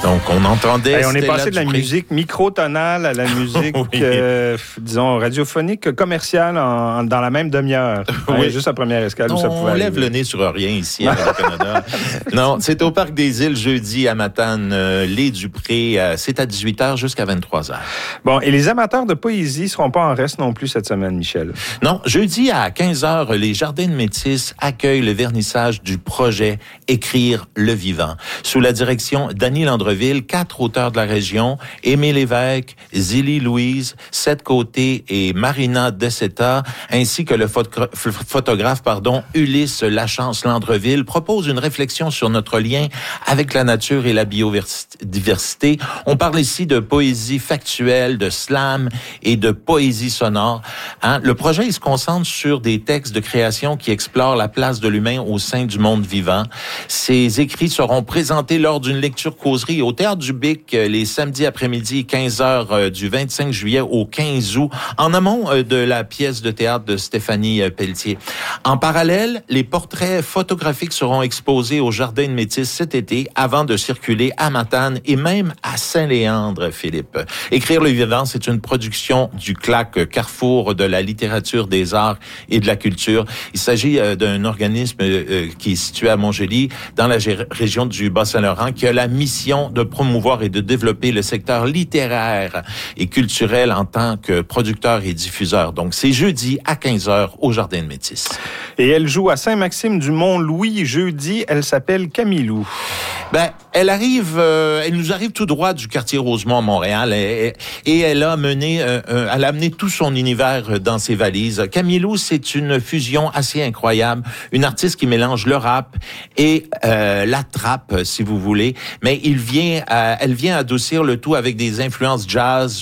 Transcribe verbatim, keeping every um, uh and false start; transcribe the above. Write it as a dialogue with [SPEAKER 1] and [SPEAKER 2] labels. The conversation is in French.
[SPEAKER 1] Donc, on entendait...
[SPEAKER 2] Hey, on est
[SPEAKER 1] Stella
[SPEAKER 2] passé de la
[SPEAKER 1] Dupré.
[SPEAKER 2] musique microtonale à la musique,
[SPEAKER 1] Oui.
[SPEAKER 2] euh, disons, radiophonique, commerciale en, dans la même demi-heure.
[SPEAKER 1] Oui.
[SPEAKER 2] Hein, juste la première escale où ça pouvait
[SPEAKER 1] On
[SPEAKER 2] arriver.
[SPEAKER 1] lève le nez sur rien ici, à Radio-Canada. Non, c'est au Parc des Îles, jeudi, à Matane, euh, les Dupré. Euh, c'est à dix-huit heures jusqu'à vingt-trois heures.
[SPEAKER 2] Bon, et les amateurs de poésie ne seront pas en reste non plus cette semaine, Michel.
[SPEAKER 1] Non, jeudi à quinze heures, les Jardins de Métis accueillent le vernissage du projet Écrire le vivant. Sous la direction d'Annie Landreville, quatre auteurs de la région, Aimé Lévesque, Zélie Louise, Seth Côté et Marina Deceta, ainsi que le photogra- photographe pardon, Ulysse Lachance Landreville, proposent une réflexion sur notre lien avec la nature et la biodiversité. On parle ici de poésie factuelle, de slam et de poésie sonore. Hein? Le projet il se concentre sur des textes de création qui explorent la place de l'humain au sein du monde vivant. Ces écrits seront présentés lors d'une lecture causerie au Théâtre du Bic les samedis après-midi, quinze heures du vingt-cinq juillet au quinze août, en amont de la pièce de théâtre de Stéphanie Pelletier. En parallèle, les portraits photographiques seront exposés au Jardin de Métis cet été avant de circuler à Matane et même à Saint-Léandre, Philippe. Écrire le vivant, c'est une production du C L A C, Carrefour de la littérature, des arts et de la culture. Il s'agit d'un organisme qui est situé à Montjoly, dans la région du Bas-Saint-Laurent, qui a la mission de promouvoir et de développer le secteur littéraire et culturel en tant que producteur et diffuseur. Donc, c'est jeudi à quinze heures au Jardin de Métis.
[SPEAKER 2] Et elle joue à Saint-Maxime-du-Mont-Louis jeudi. Elle s'appelle Camilou.
[SPEAKER 1] Ben, elle arrive, euh, elle nous arrive tout droit du quartier Rosemont à Montréal et, et elle a mené, euh, euh, elle a amené tout son univers dans ses valises. Camilou, c'est une fusion assez incroyable, une artiste qui mélange le rap et euh, la trappe, si vous voulez, mais il vient, à, elle vient adoucir le tout avec des influences jazz,